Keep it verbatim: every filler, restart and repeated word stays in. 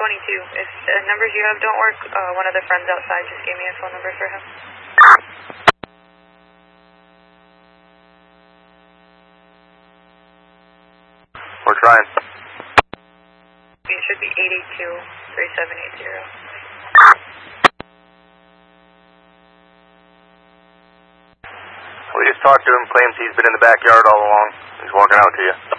twenty-two. If the numbers you have don't work, uh, one of the friends outside just gave me a phone number for him. We're trying. It should be eight eight two, three seven eight zero. We just talked to him, claims he's been in the backyard all along. He's walking out to you.